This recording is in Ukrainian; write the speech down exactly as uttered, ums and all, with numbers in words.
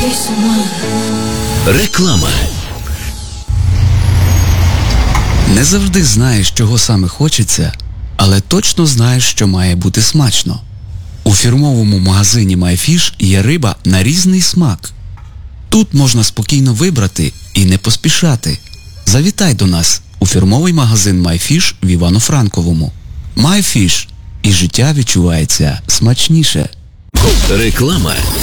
Реклама. Не завжди знаєш, чого саме хочеться, але точно знаєш, що має бути смачно. У фірмовому магазині MyFish є риба на різний смак. Тут можна спокійно вибрати і не поспішати. Завітай до нас у фірмовий магазин MyFish в Івано-Франковому. MyFish. І життя відчувається смачніше. Реклама.